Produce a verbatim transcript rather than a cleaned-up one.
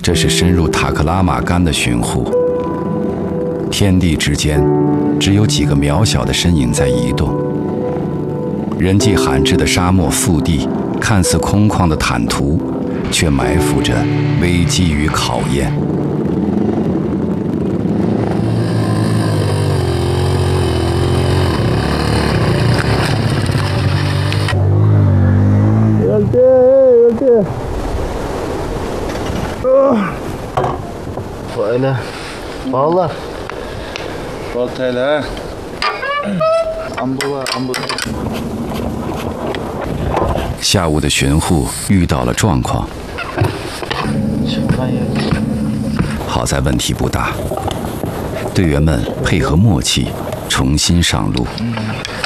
这是深入塔克拉玛干的巡护。天地之间，只有几个渺小的身影在移动。人迹罕至的沙漠腹地，看似空旷的坦途，却埋伏着危机与考验。 Böyle bağla. Baltayla. Ambula, ambula. 下午的巡护遇到了状况，好在问题不大，队员们配合默契，重新上路。